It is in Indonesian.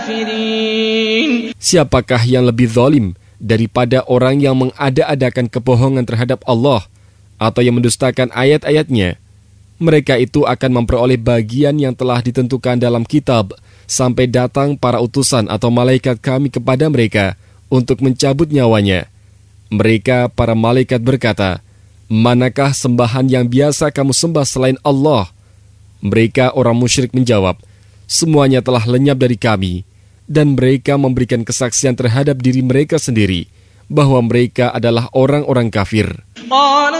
Siapakah yang lebih zalim daripada orang yang mengada-adakan kebohongan terhadap Allah atau yang mendustakan ayat-ayatnya? Mereka itu akan memperoleh bagian yang telah ditentukan dalam kitab sampai datang para utusan atau malaikat kami kepada mereka untuk mencabut nyawanya. Mereka, para malaikat berkata, "Manakah sembahan yang biasa kamu sembah selain Allah?" Mereka, orang musyrik, menjawab, "Semuanya telah lenyap dari kami." Dan mereka memberikan kesaksian terhadap diri mereka sendiri bahwa mereka adalah orang-orang kafir.